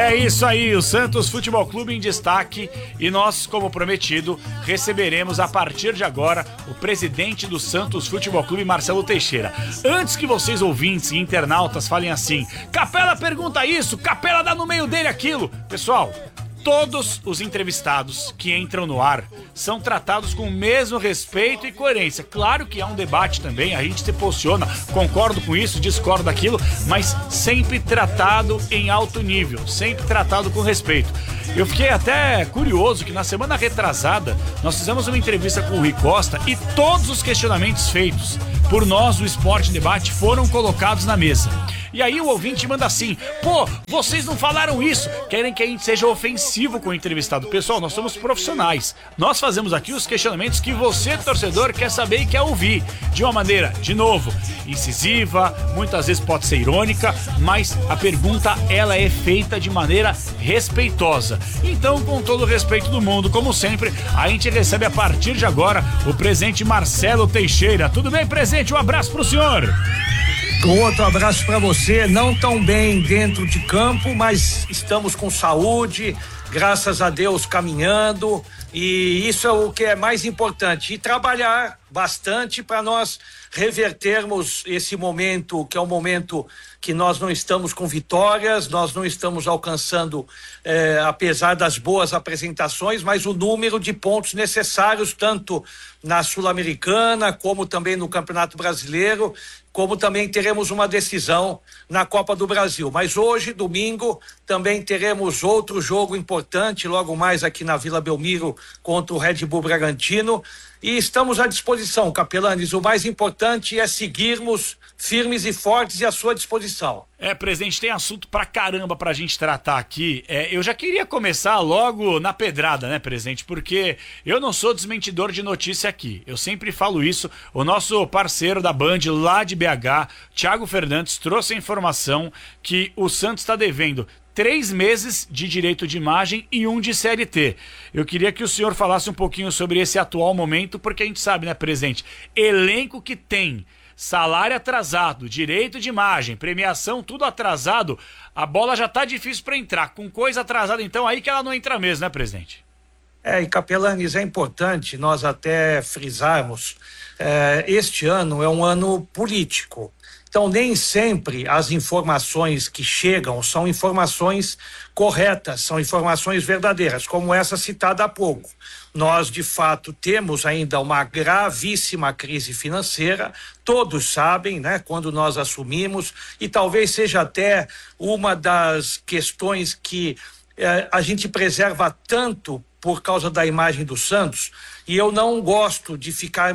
É isso aí, o Santos Futebol Clube em destaque e nós, como prometido, receberemos a partir de agora o presidente do Santos Futebol Clube, Marcelo Teixeira. Antes que vocês ouvintes e internautas falem assim, Capela pergunta isso, Capela dá no meio dele aquilo. Pessoal, todos os entrevistados que entram no ar são tratados com o mesmo respeito e coerência. Claro que há um debate também, a gente se posiciona, concordo com isso, discordo daquilo, mas sempre tratado em alto nível, sempre tratado com respeito. Eu fiquei até curioso que na semana retrasada nós fizemos uma entrevista com o Rui Costa e todos os questionamentos feitos por nós do Esporte Debate foram colocados na mesa. E aí o ouvinte manda assim, pô, vocês não falaram isso, querem que a gente seja ofensivo com o entrevistado. Pessoal, nós somos profissionais, nós fazemos aqui os questionamentos que você, torcedor, quer saber e quer ouvir, de uma maneira, de novo, incisiva, muitas vezes pode ser irônica, mas a pergunta, ela é feita de maneira respeitosa. Então, com todo o respeito do mundo, como sempre, a gente recebe a partir de agora o presidente Marcelo Teixeira. Tudo bem, presidente? Um abraço pro senhor. Outro abraço para você, não tão bem dentro de campo, mas estamos com saúde, graças a Deus caminhando, e isso é o que é mais importante, e trabalhar bastante para nós revertermos esse momento, que é um momento que nós não estamos com vitórias, nós não estamos alcançando, apesar das boas apresentações, mas o número de pontos necessários, tanto na Sul-Americana, como também no Campeonato Brasileiro, como também teremos uma decisão na Copa do Brasil. Mas hoje, domingo, também teremos outro jogo importante, logo mais aqui na Vila Belmiro, contra o Red Bull Bragantino. E estamos à disposição, Capelanes. O mais importante é seguirmos firmes e fortes e à sua disposição. Presidente, tem assunto pra caramba pra gente tratar aqui. Eu já queria começar logo na pedrada, né, presidente? Porque eu não sou desmentidor de notícia aqui. Eu sempre falo isso. O nosso parceiro da Band lá de BH, Thiago Fernandes, trouxe a informação que o Santos está devendo 3 meses de direito de imagem e 1 de CLT. Eu queria que o senhor falasse um pouquinho sobre esse atual momento, porque a gente sabe, né, presidente? Elenco que tem salário atrasado, direito de imagem, premiação, tudo atrasado, a bola já tá difícil para entrar. Com coisa atrasada, então, aí que ela não entra mesmo, né, presidente? E Capelanes, é importante nós até frisarmos, este ano é um ano político. Então, nem sempre as informações que chegam são informações corretas, são informações verdadeiras, como essa citada há pouco. Nós, de fato, temos ainda uma gravíssima crise financeira, todos sabem, né, quando nós assumimos, e talvez seja até uma das questões que a gente preserva tanto por causa da imagem do Santos, e eu não gosto de ficar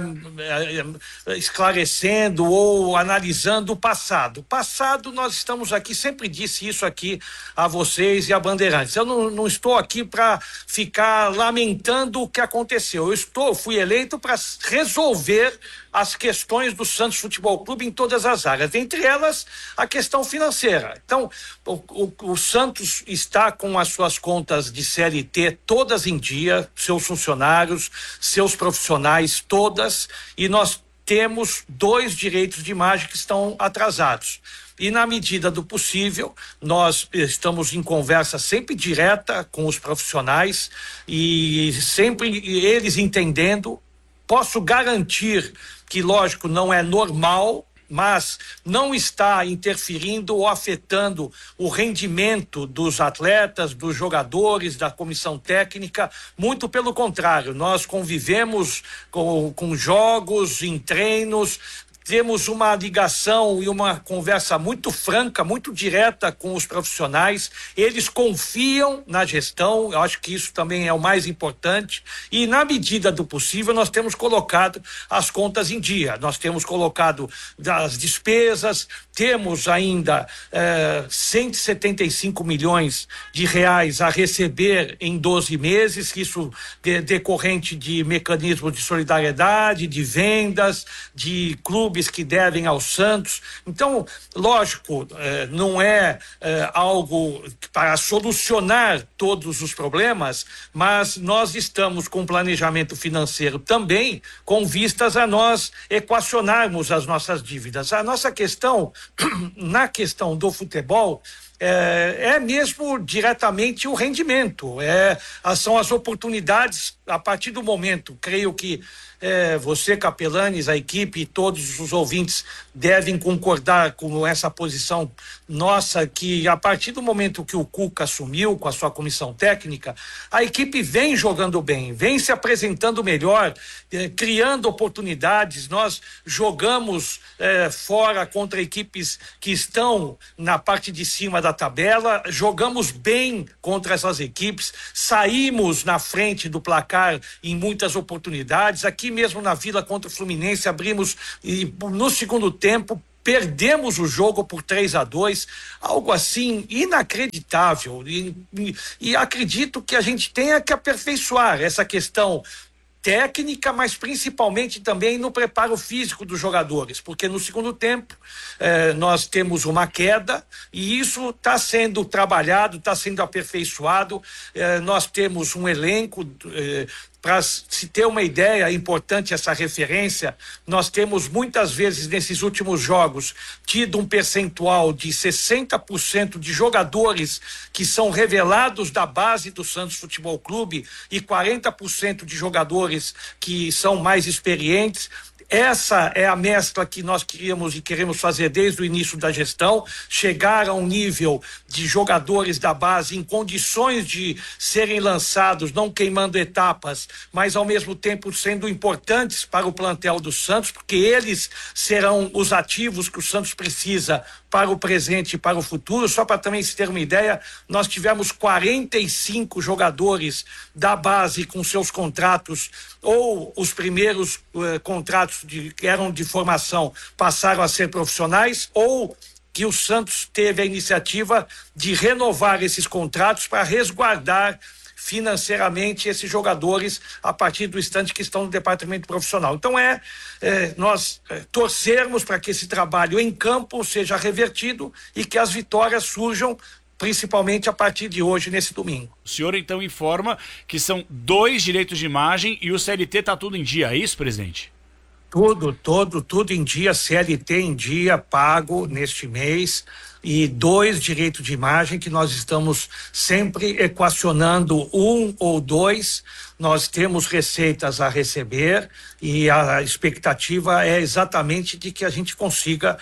esclarecendo ou analisando o passado. O passado, nós estamos aqui, sempre disse isso aqui a vocês e a Bandeirantes. Eu não estou aqui para ficar lamentando o que aconteceu. Fui eleito para resolver as questões do Santos Futebol Clube em todas as áreas, entre elas a questão financeira. Então, o Santos está com as suas contas de CLT todas em dia, seus funcionários, seus profissionais, todas, e nós temos 2 direitos de imagem que estão atrasados. E na medida do possível, nós estamos em conversa sempre direta com os profissionais e sempre eles entendendo. Posso garantir que, lógico, não é normal, mas não está interferindo ou afetando o rendimento dos atletas, dos jogadores, da comissão técnica, muito pelo contrário, nós convivemos com jogos, em treinos, temos uma ligação e uma conversa muito franca, muito direta com os profissionais, eles confiam na gestão, eu acho que isso também é o mais importante, e na medida do possível nós temos colocado as contas em dia, nós temos colocado as despesas, temos ainda 175 milhões de reais a receber em 12 meses, isso decorrente de mecanismos de solidariedade, de vendas, de clubes que devem ao Santos. Então, lógico, não é algo para solucionar todos os problemas, mas nós estamos com planejamento financeiro também com vistas a nós equacionarmos as nossas dívidas. A nossa questão, na questão do futebol, é mesmo diretamente o rendimento, são as oportunidades a partir do momento, creio que você, Capelanes, a equipe e todos os ouvintes devem concordar com essa posição nossa, que a partir do momento que o Cuca assumiu com a sua comissão técnica, a equipe vem jogando bem, vem se apresentando melhor, criando oportunidades. Nós jogamos fora contra equipes que estão na parte de cima da tabela, jogamos bem contra essas equipes, saímos na frente do placar em muitas oportunidades. Aqui mesmo na Vila contra o Fluminense abrimos e no segundo tempo perdemos o jogo por 3-2, algo assim inacreditável, e acredito que a gente tenha que aperfeiçoar essa questão técnica, mas principalmente também no preparo físico dos jogadores, porque no segundo tempo nós temos uma queda e isso está sendo trabalhado, está sendo aperfeiçoado. Nós temos um elenco, para se ter uma ideia, é importante essa referência, nós temos muitas vezes nesses últimos jogos tido um percentual de 60% de jogadores que são revelados da base do Santos Futebol Clube e 40% de jogadores que são mais experientes. Essa é a mescla que nós queríamos e queremos fazer desde o início da gestão, chegar a um nível de jogadores da base em condições de serem lançados, não queimando etapas, mas ao mesmo tempo sendo importantes para o plantel do Santos, porque eles serão os ativos que o Santos precisa para o presente e para o futuro. Só para também se ter uma ideia, nós tivemos 45 jogadores da base com seus contratos, ou os primeiros contratos que eram de formação passaram a ser profissionais, ou que o Santos teve a iniciativa de renovar esses contratos para resguardar financeiramente esses jogadores a partir do instante que estão no departamento profissional. Então nós torcermos para que esse trabalho em campo seja revertido e que as vitórias surjam principalmente a partir de hoje, nesse domingo. O senhor então informa que são 2 direitos de imagem e o CLT tá tudo em dia, é isso, presidente? Tudo em dia, CLT em dia, pago neste mês, e 2 direitos de imagem que nós estamos sempre equacionando 1 ou 2. Nós temos receitas a receber e a expectativa é exatamente de que a gente consiga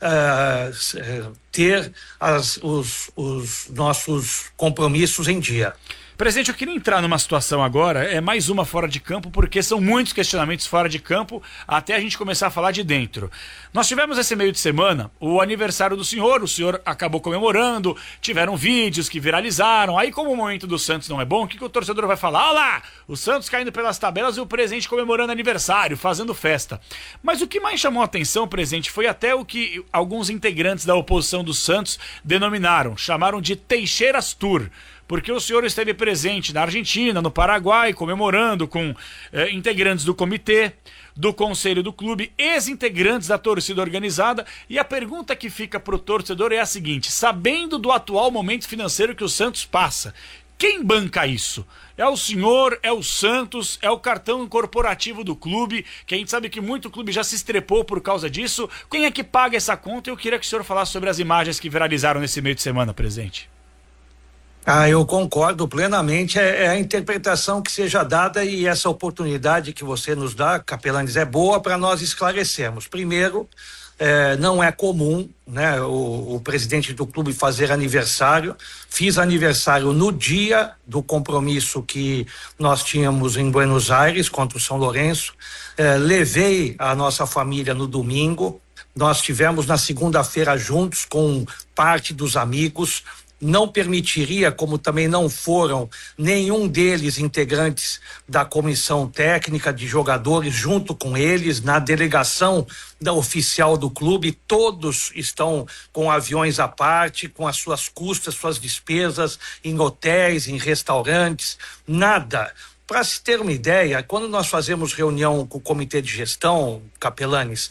ter os nossos compromissos em dia. Presidente, eu queria entrar numa situação agora, mais uma fora de campo, porque são muitos questionamentos fora de campo, até a gente começar a falar de dentro. Nós tivemos esse meio de semana o aniversário do senhor, o senhor acabou comemorando, tiveram vídeos que viralizaram, aí como o momento do Santos não é bom, o que o torcedor vai falar? Olha lá, o Santos caindo pelas tabelas e o presidente comemorando aniversário, fazendo festa. Mas o que mais chamou a atenção, presidente, foi até o que alguns integrantes da oposição do Santos chamaram de Teixeiras Tour. Porque o senhor esteve presente na Argentina, no Paraguai, comemorando com integrantes do comitê, do conselho do clube, ex-integrantes da torcida organizada, e a pergunta que fica para o torcedor é a seguinte: sabendo do atual momento financeiro que o Santos passa, quem banca isso? É o senhor, é o Santos, é o cartão corporativo do clube, que a gente sabe que muito clube já se estrepou por causa disso. Quem é que paga essa conta? Eu queria que o senhor falasse sobre as imagens que viralizaram nesse meio de semana, presidente. Eu concordo plenamente, é a interpretação que seja dada, e essa oportunidade que você nos dá, Capelanes, é boa para nós esclarecermos. Primeiro, não é comum, né, o presidente do clube fazer aniversário. Fiz aniversário no dia do compromisso que nós tínhamos em Buenos Aires contra o São Lourenço. Levei a nossa família no domingo, nós tivemos na segunda-feira juntos com parte dos amigos. Não permitiria, como também não foram nenhum deles integrantes da comissão técnica de jogadores junto com eles na delegação da oficial do clube. Todos estão com aviões à parte, com as suas custas, suas despesas em hotéis, em restaurantes, nada. Para se ter uma ideia, quando nós fazemos reunião com o comitê de gestão, Capelanes,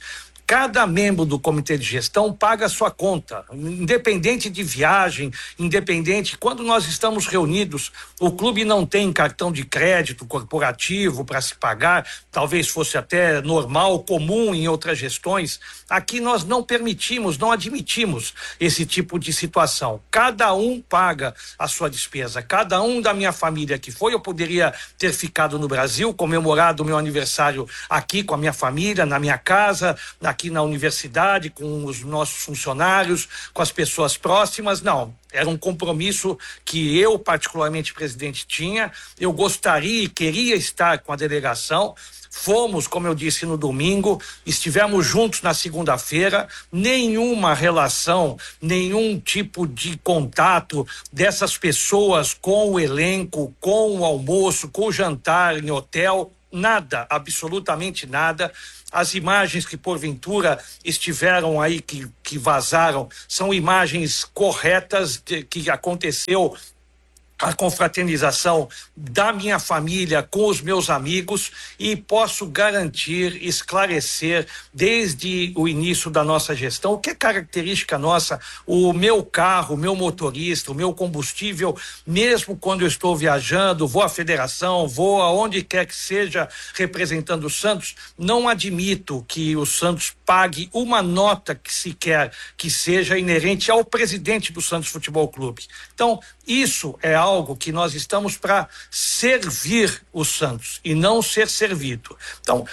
Cada membro do comitê de gestão paga a sua conta, independente de viagem, independente. Quando nós estamos reunidos, o clube não tem cartão de crédito corporativo para se pagar, talvez fosse até normal, comum em outras gestões. Aqui nós não permitimos, não admitimos esse tipo de situação. Cada um paga a sua despesa, cada um da minha família que foi, eu poderia ter ficado no Brasil, comemorado o meu aniversário aqui com a minha família, na minha casa, aqui na universidade, com os nossos funcionários, com as pessoas próximas. Não, era um compromisso que eu, particularmente presidente, tinha. Eu gostaria e queria estar com a delegação. Fomos, como eu disse, no domingo, estivemos juntos na segunda-feira, nenhuma relação, nenhum tipo de contato dessas pessoas com o elenco, com o almoço, com o jantar em hotel, nada, absolutamente nada. As imagens que porventura estiveram aí, que vazaram, são imagens corretas que aconteceu a confraternização da minha família com os meus amigos, e posso garantir, esclarecer desde o início da nossa gestão, o que é característica nossa, o meu carro, o meu motorista, o meu combustível, mesmo quando eu estou viajando, vou à federação, vou aonde quer que seja representando o Santos, não admito que o Santos pague uma nota que sequer que seja inerente ao presidente do Santos Futebol Clube. Então, isso é algo que nós estamos para servir o Santos e não ser servido. Então,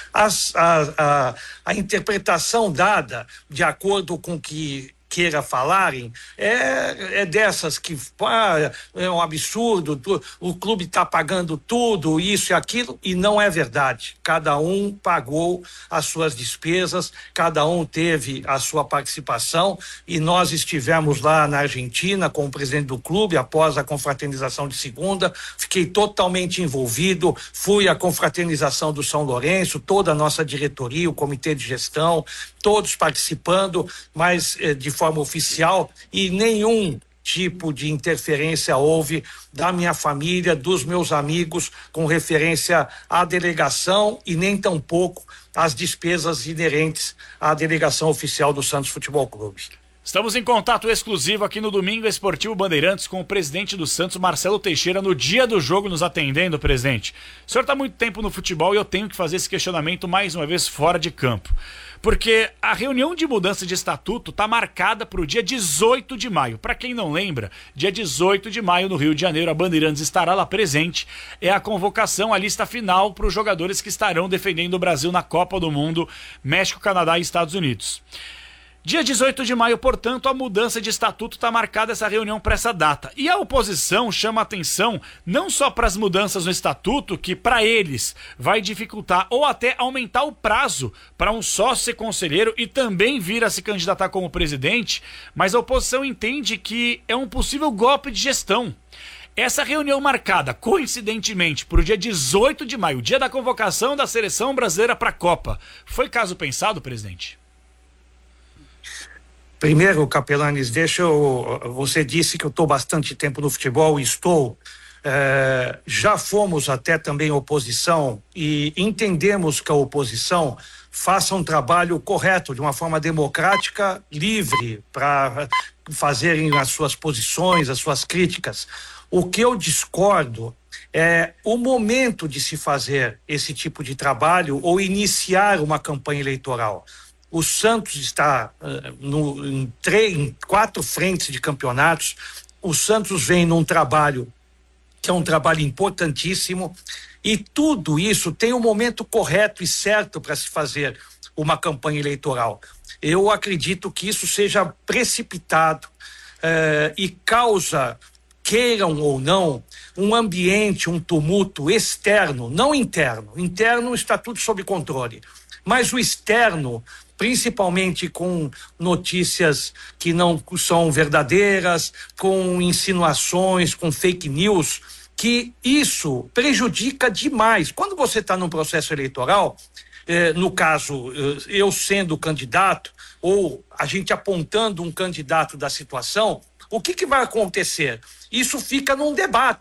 a interpretação dada de acordo com que queira falarem, é dessas que é um absurdo, o clube está pagando tudo, isso e aquilo, e não é verdade. Cada um pagou as suas despesas, cada um teve a sua participação, e nós estivemos lá na Argentina com o presidente do clube após a confraternização de segunda, fiquei totalmente envolvido, fui à confraternização do São Lourenço, toda a nossa diretoria, o comitê de gestão, todos participando, mas de forma oficial, e nenhum tipo de interferência houve da minha família, dos meus amigos, com referência à delegação, e nem tampouco às despesas inerentes à delegação oficial do Santos Futebol Clube. Estamos em contato exclusivo aqui no Domingo Esportivo Bandeirantes com o presidente do Santos, Marcelo Teixeira, no dia do jogo, nos atendendo, presidente. O senhor está há muito tempo no futebol e eu tenho que fazer esse questionamento mais uma vez fora de campo. Porque a reunião de mudança de estatuto está marcada para o dia 18 de maio. Para quem não lembra, dia 18 de maio no Rio de Janeiro, a Bandeirantes estará lá presente. É a convocação, a lista final para os jogadores que estarão defendendo o Brasil na Copa do Mundo, México, Canadá e Estados Unidos. Dia 18 de maio, portanto, a mudança de estatuto está marcada essa reunião para essa data. E a oposição chama atenção não só para as mudanças no estatuto, que para eles vai dificultar ou até aumentar o prazo para um sócio ser conselheiro e também vir a se candidatar como presidente, mas a oposição entende que é um possível golpe de gestão. Essa reunião marcada, coincidentemente, para o dia 18 de maio, dia da convocação da seleção brasileira para a Copa, foi caso pensado, presidente? Primeiro, Capelanes, você disse que eu estou bastante tempo no futebol, e estou. Já fomos até também oposição e entendemos que a oposição faça um trabalho correto, de uma forma democrática, livre, para fazerem as suas posições, as suas críticas. O que eu discordo é o momento de se fazer esse tipo de trabalho ou iniciar uma campanha eleitoral. O Santos está em 4 frentes de campeonatos. O Santos vem num trabalho que é um trabalho importantíssimo, e tudo isso tem um momento correto e certo para se fazer uma campanha eleitoral. Eu acredito que isso seja precipitado e causa, queiram ou não, um ambiente, um tumulto externo, não interno. Interno está tudo sob controle, mas o externo, principalmente com notícias que não são verdadeiras, com insinuações, com fake news, que isso prejudica demais. Quando você está num processo eleitoral, no caso, eu sendo candidato, ou a gente apontando um candidato da situação, o que vai acontecer? Isso fica num debate.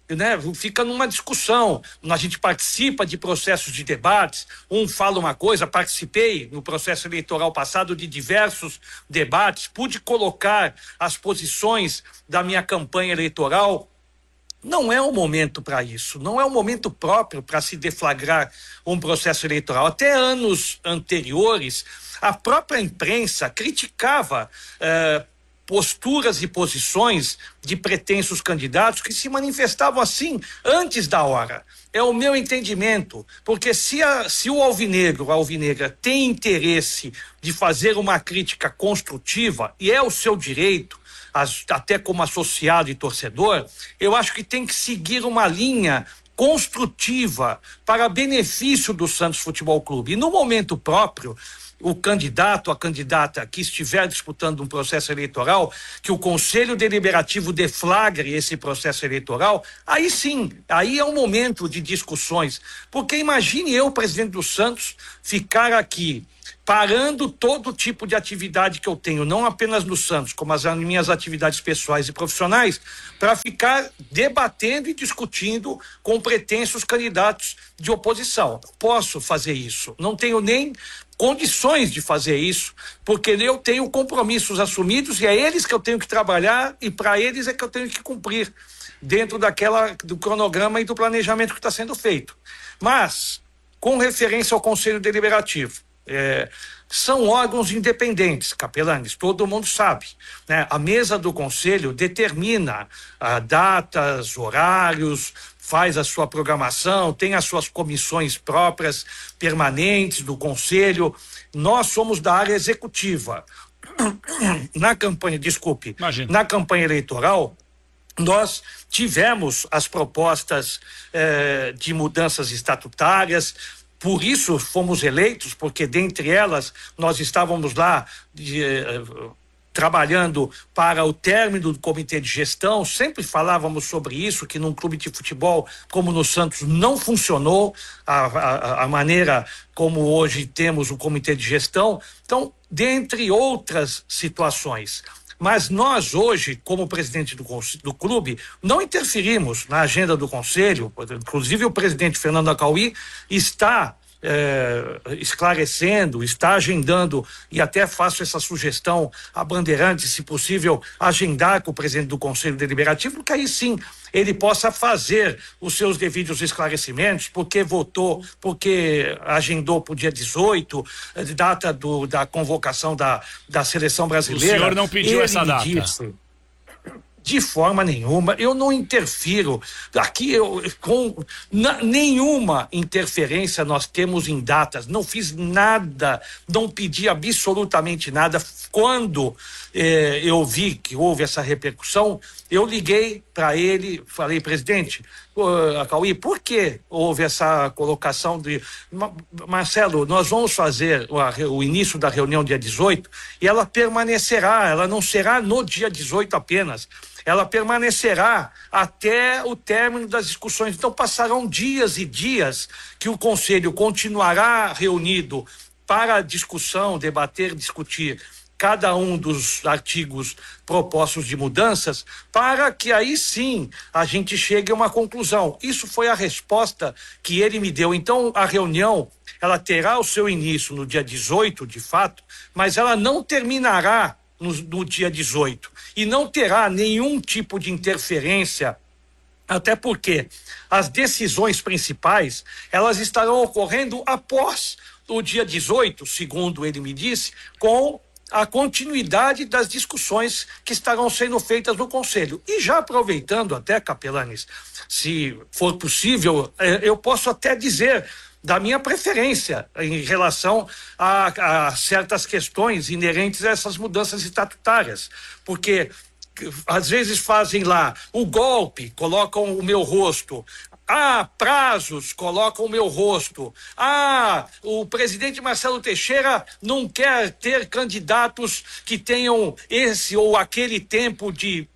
né, fica numa discussão. A gente participa de processos de debates, um fala uma coisa, participei no processo eleitoral passado de diversos debates, pude colocar as posições da minha campanha eleitoral. Não é o momento para isso, não é o momento próprio para se deflagrar um processo eleitoral. Até anos anteriores, a própria imprensa criticava posturas e posições de pretensos candidatos que se manifestavam assim antes da hora. É o meu entendimento, porque se o alvinegro, a alvinegra, tem interesse de fazer uma crítica construtiva, e é o seu direito, até como associado e torcedor, eu acho que tem que seguir uma linha construtiva para benefício do Santos Futebol Clube. E no momento próprio, o candidato, a candidata que estiver disputando um processo eleitoral, que o Conselho Deliberativo deflagre esse processo eleitoral, aí sim, aí é um momento de discussões. Porque imagine eu, presidente do Santos, ficar aqui parando todo tipo de atividade que eu tenho, não apenas no Santos, como as minhas atividades pessoais e profissionais, para ficar debatendo e discutindo com pretensos candidatos de oposição. Não posso fazer isso, não tenho nem condições de fazer isso, porque eu tenho compromissos assumidos e é eles que eu tenho que trabalhar e para eles é que eu tenho que cumprir dentro do cronograma e do planejamento que está sendo feito. Mas, com referência ao Conselho Deliberativo, são órgãos independentes, capelanes, todo mundo sabe, né? A mesa do Conselho determina datas, horários, faz a sua programação, tem as suas comissões próprias, permanentes do Conselho. Nós somos da área executiva. Na campanha eleitoral, nós tivemos as propostas de mudanças estatutárias. Por isso fomos eleitos, porque dentre elas nós estávamos lá trabalhando para o término do comitê de gestão. Sempre falávamos sobre isso, que num clube de futebol como no Santos não funcionou a maneira como hoje temos o comitê de gestão. Então, dentre outras situações. Mas nós hoje, como presidente do clube, não interferimos na agenda do conselho. Inclusive o presidente Fernando Acauí está esclarecendo, está agendando, e até faço essa sugestão a Bandeirantes, se possível, agendar com o presidente do Conselho Deliberativo, porque aí sim ele possa fazer os seus devidos esclarecimentos, porque votou, porque agendou para o dia 18, data da convocação da seleção brasileira. O senhor não pediu essa data? De forma nenhuma, eu não interfiro. Aqui, nenhuma interferência nós temos em datas. Não fiz nada, não pedi absolutamente nada. Quando eu vi que houve essa repercussão, eu liguei para ele, falei, presidente, Acauí, por que houve essa colocação de... Marcelo, nós vamos fazer o início da reunião dia 18 e ela permanecerá, ela não será no dia 18 apenas. Ela permanecerá até o término das discussões. Então passarão dias e dias que o Conselho continuará reunido para discussão, debater, discutir cada um dos artigos propostos de mudanças, para que aí sim a gente chegue a uma conclusão. Isso foi a resposta que ele me deu. Então a reunião, ela terá o seu início no dia 18, de fato, mas ela não terminará no dia 18 e não terá nenhum tipo de interferência, até porque as decisões principais, elas estarão ocorrendo após o dia 18, segundo ele me disse, com a continuidade das discussões que estarão sendo feitas no Conselho. E já aproveitando até, capelanes, se for possível, eu posso até dizer da minha preferência em relação a certas questões inerentes a essas mudanças estatutárias, porque às vezes fazem lá o golpe, colocam o meu rosto, prazos, colocam o meu rosto, o presidente Marcelo Teixeira não quer ter candidatos que tenham esse ou aquele tempo de...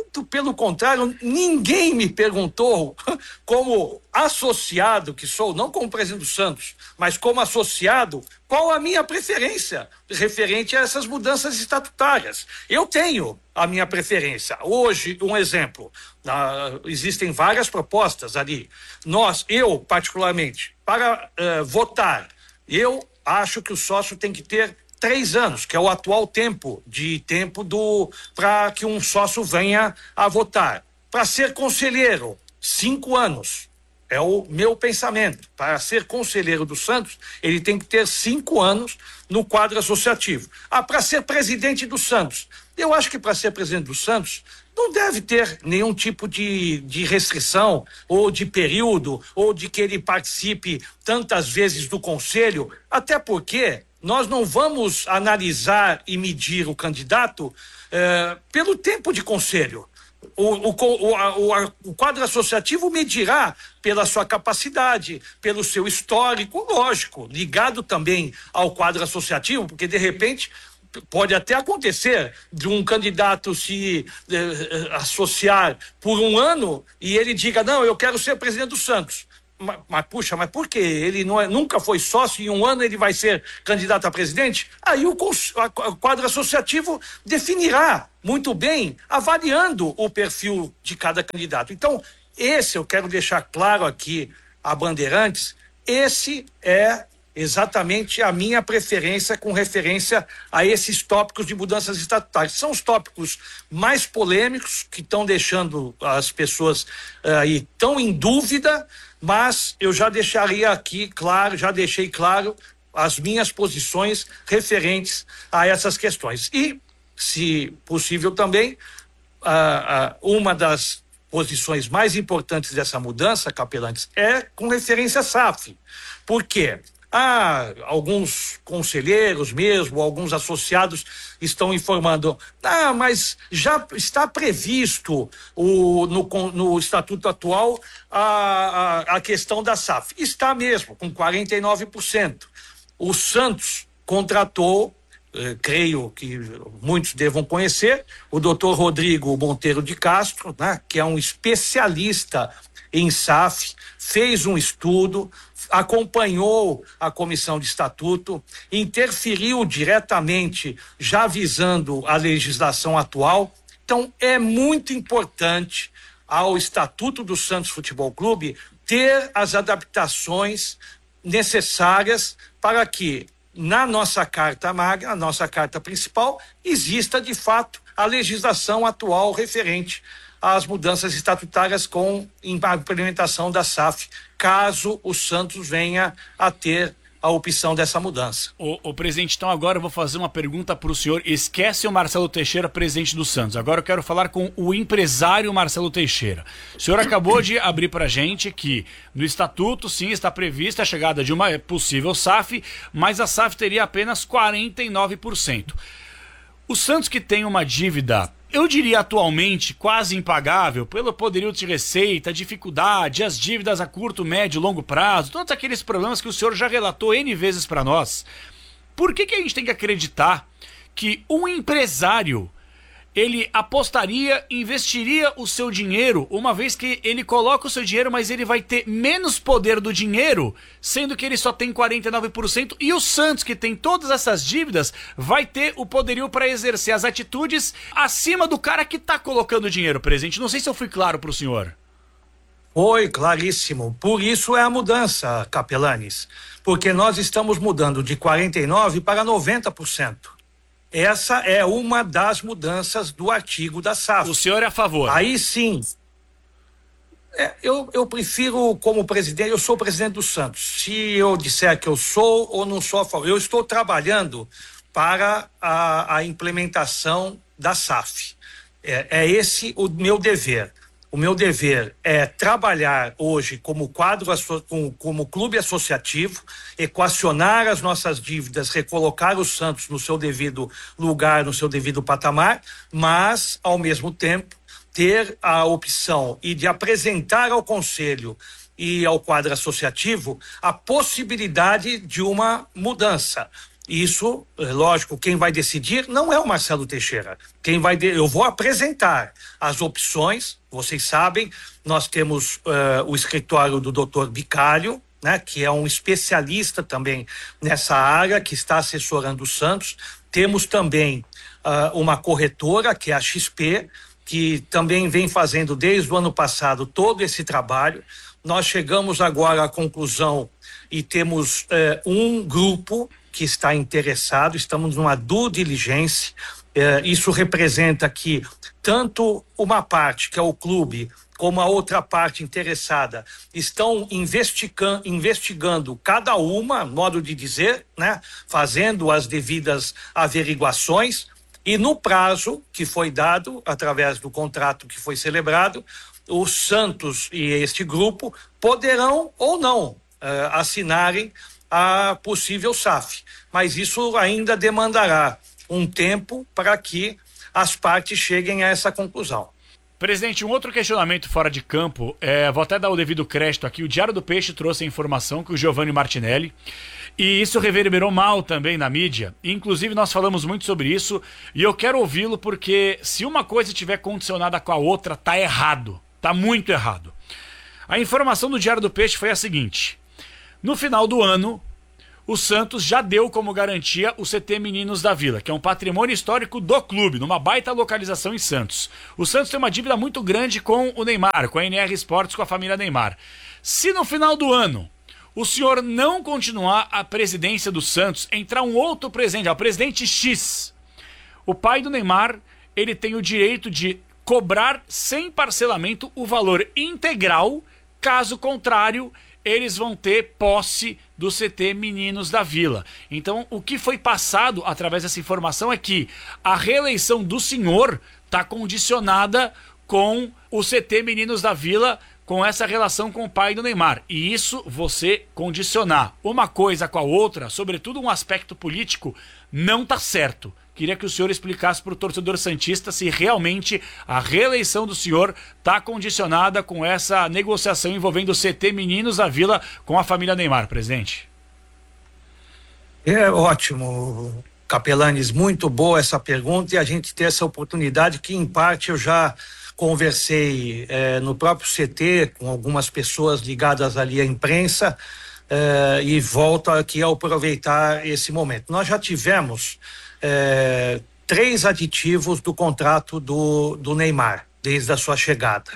Muito pelo contrário, ninguém me perguntou, como associado que sou, não como presidente do Santos, mas como associado, qual a minha preferência referente a essas mudanças estatutárias. Eu tenho a minha preferência. Hoje, um exemplo, existem várias propostas ali. Eu particularmente, para votar, eu acho que o sócio tem que ter 3 anos, que é o atual tempo para que um sócio venha a votar. Para ser conselheiro, 5 anos. É o meu pensamento. Para ser conselheiro do Santos, ele tem que ter 5 anos no quadro associativo. Para ser presidente do Santos, eu acho que para ser presidente do Santos não deve ter nenhum tipo de restrição ou de período ou de que ele participe tantas vezes do conselho, até porque nós não vamos analisar e medir o candidato pelo tempo de conselho. O quadro associativo medirá pela sua capacidade, pelo seu histórico, lógico, ligado também ao quadro associativo, porque de repente pode até acontecer de um candidato se associar por 1 ano e ele diga, não, eu quero ser presidente do Santos. Mas por quê? Ele nunca foi sócio e em 1 ano ele vai ser candidato a presidente? Aí o quadro associativo definirá muito bem, avaliando o perfil de cada candidato. Então, eu quero deixar claro aqui a Bandeirantes, esse é exatamente a minha preferência com referência a esses tópicos de mudanças estatutárias. São os tópicos mais polêmicos que estão deixando as pessoas aí tão em dúvida, mas eu já deixaria aqui claro, já deixei claro as minhas posições referentes a essas questões. E, se possível também, uma das posições mais importantes dessa mudança, Capelantes, é com referência à SAF. Por quê? Alguns conselheiros mesmo, alguns associados estão informando, mas já está previsto no estatuto atual a questão da SAF. Está mesmo, com 49%. O Santos contratou, creio que muitos devam conhecer, o doutor Rodrigo Monteiro de Castro, né, que é um especialista em SAF, fez um estudo, acompanhou a comissão de estatuto, interferiu diretamente, já visando a legislação atual. Então, é muito importante ao Estatuto do Santos Futebol Clube ter as adaptações necessárias para que na nossa carta magna, na nossa carta principal, exista de fato a legislação atual referente às mudanças estatutárias com a implementação da SAF, caso o Santos venha a ter a opção dessa mudança. O presidente, então agora eu vou fazer uma pergunta para o senhor. Esquece o Marcelo Teixeira, presidente do Santos. Agora eu quero falar com o empresário Marcelo Teixeira. O senhor acabou de abrir para a gente que no estatuto, sim, está prevista a chegada de uma possível SAF, mas a SAF teria apenas 49%. O Santos, que tem uma dívida, eu diria atualmente quase impagável, pelo poderio de receita, dificuldade, as dívidas a curto, médio e longo prazo, todos aqueles problemas que o senhor já relatou N vezes para nós. Por que a gente tem que acreditar que um empresário, ele apostaria, investiria o seu dinheiro, uma vez que ele coloca o seu dinheiro, mas ele vai ter menos poder do dinheiro, sendo que ele só tem 49%, e o Santos, que tem todas essas dívidas, vai ter o poderio para exercer as atitudes acima do cara que está colocando o dinheiro, presidente? Não sei se eu fui claro para o senhor. Foi claríssimo. Por isso é a mudança, Capelanes, porque nós estamos mudando de 49% para 90%. Essa é uma das mudanças do artigo da SAF. O senhor é a favor? Aí sim. Eu prefiro, como presidente, eu sou presidente do Santos. Se eu disser que eu sou ou não sou a favor, eu estou trabalhando para a implementação da SAF. É esse o meu dever. O meu dever é trabalhar hoje como como clube associativo, equacionar as nossas dívidas, recolocar o Santos no seu devido lugar, no seu devido patamar, mas, ao mesmo tempo, ter a opção e de apresentar ao Conselho e ao quadro associativo a possibilidade de uma mudança. Isso, lógico, quem vai decidir não é o Marcelo Teixeira. Eu vou apresentar as opções. Vocês sabem, nós temos o escritório do Dr. Bicalho, né, que é um especialista também nessa área, que está assessorando o Santos. Temos também uma corretora, que é a XP, que também vem fazendo desde o ano passado todo esse trabalho. Nós chegamos agora à conclusão e temos um grupo que está interessado, estamos numa due diligence. Isso representa que tanto uma parte, que é o clube, como a outra parte interessada, estão investigando cada uma, modo de dizer, né? Fazendo as devidas averiguações, e no prazo que foi dado, através do contrato que foi celebrado, o Santos e este grupo poderão ou não assinarem a possível SAF, mas isso ainda demandará um tempo para que as partes cheguem a essa conclusão. Presidente, um outro questionamento fora de campo, vou até dar o devido crédito aqui, o Diário do Peixe trouxe a informação que o Giovanni Martinelli, e isso reverberou mal também na mídia, inclusive nós falamos muito sobre isso, e eu quero ouvi-lo porque se uma coisa estiver condicionada com a outra, tá errado, tá muito errado. A informação do Diário do Peixe foi a seguinte: no final do ano, o Santos já deu como garantia o CT Meninos da Vila, que é um patrimônio histórico do clube, numa baita localização em Santos. O Santos tem uma dívida muito grande com o Neymar, com a NR Esportes, com a família Neymar. Se no final do ano o senhor não continuar a presidência do Santos, entrar um outro presidente, o presidente X, o pai do Neymar, ele tem o direito de cobrar sem parcelamento o valor integral. Caso contrário, eles vão ter posse do CT Meninos da Vila. Então, o que foi passado através dessa informação é que a reeleição do senhor está condicionada com o CT Meninos da Vila, com essa relação com o pai do Neymar. E isso, você condicionar uma coisa com a outra, sobretudo um aspecto político, não está certo. Queria que o senhor explicasse para o torcedor santista se realmente a reeleição do senhor está condicionada com essa negociação envolvendo o CT Meninos da Vila com a família Neymar, presidente. É ótimo, Capelanes, muito boa essa pergunta, e a gente ter essa oportunidade que, em parte, eu já conversei no próprio CT com algumas pessoas ligadas ali à imprensa, e volto aqui a aproveitar esse momento. Nós já tivemos 3 aditivos do contrato do Neymar, desde a sua chegada.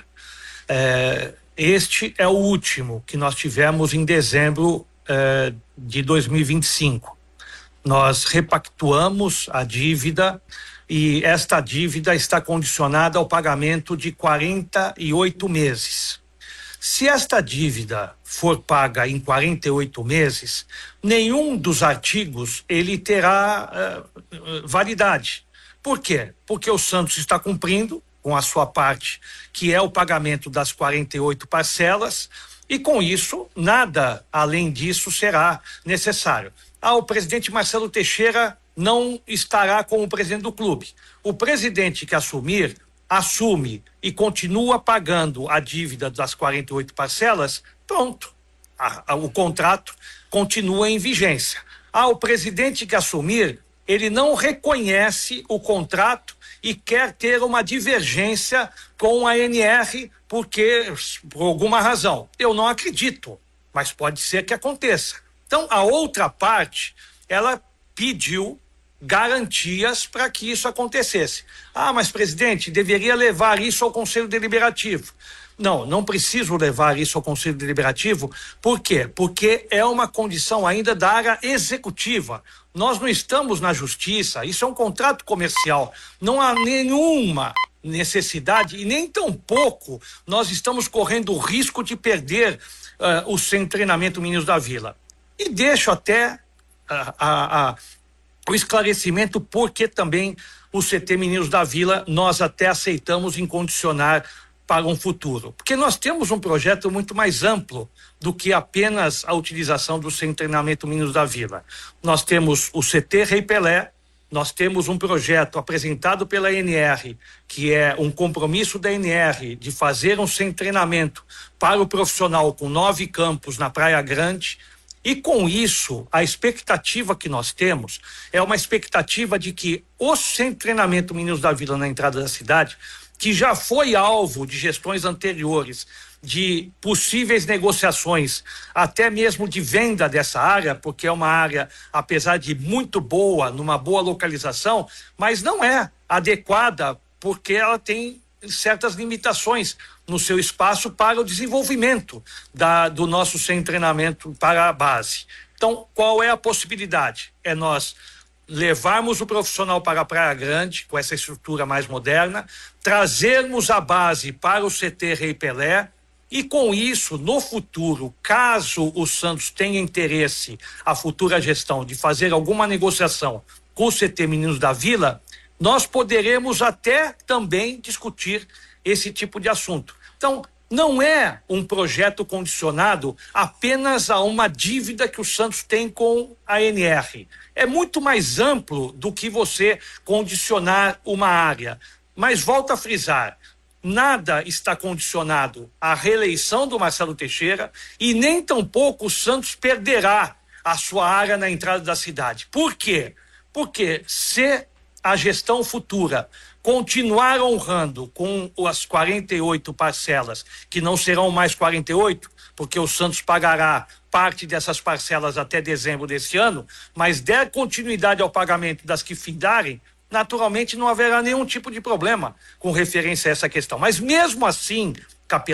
Este é o último que nós tivemos em dezembro de 2025. Nós repactuamos a dívida e esta dívida está condicionada ao pagamento de 48 meses. Se esta dívida for paga em 48 meses, nenhum dos artigos ele terá validade. Por quê? Porque o Santos está cumprindo com a sua parte, que é o pagamento das 48 parcelas, e com isso, nada além disso será necessário. O presidente Marcelo Teixeira não estará como presidente do clube. O presidente que assumir, assume e continua pagando a dívida das 48 parcelas, pronto. O contrato continua em vigência. O presidente que assumir, ele não reconhece o contrato e quer ter uma divergência com a NR porque, por alguma razão, eu não acredito, mas pode ser que aconteça. Então, a outra parte, ela pediu garantias para que isso acontecesse. Mas presidente, deveria levar isso ao Conselho Deliberativo. Não preciso levar isso ao Conselho Deliberativo. Por quê? Porque é uma condição ainda da área executiva. Nós não estamos na justiça, isso é um contrato comercial. Não há nenhuma necessidade e nem tampouco nós estamos correndo o risco de perder o Centro de Treinamento Meninos da Vila. E deixo até o esclarecimento porque também o CT Meninos da Vila nós até aceitamos incondicionar para um futuro, porque nós temos um projeto muito mais amplo do que apenas a utilização do Centro de Treinamento Meninos da Vila. Nós temos o CT Rei Pelé, nós temos um projeto apresentado pela NR, que é um compromisso da NR de fazer um centro de treinamento para o profissional com 9 campos na Praia Grande, E com isso, a expectativa que nós temos é uma expectativa de que o Centro de Treinamento Meninos da Vila na entrada da cidade, que já foi alvo de gestões anteriores, de possíveis negociações, até mesmo de venda dessa área, porque é uma área, apesar de muito boa, numa boa localização, mas não é adequada porque ela tem certas limitações no seu espaço para o desenvolvimento do nosso centro de treinamento para a base. Então, qual é a possibilidade? É nós levarmos o profissional para a Praia Grande, com essa estrutura mais moderna, trazermos a base para o CT Rei Pelé, e com isso, no futuro, caso o Santos tenha interesse, a futura gestão, de fazer alguma negociação com o CT Meninos da Vila, nós poderemos até também discutir esse tipo de assunto. Então, não é um projeto condicionado apenas a uma dívida que o Santos tem com a ANR. É muito mais amplo do que você condicionar uma área. Mas volto a frisar, nada está condicionado à reeleição do Marcelo Teixeira e nem tampouco o Santos perderá a sua área na entrada da cidade. Por quê? Porque se a gestão futura continuar honrando com as 48 parcelas, que não serão mais 48, porque o Santos pagará parte dessas parcelas até dezembro desse ano, mas der continuidade ao pagamento das que findarem, naturalmente não haverá nenhum tipo de problema com referência a essa questão. Mas mesmo assim, Capelão,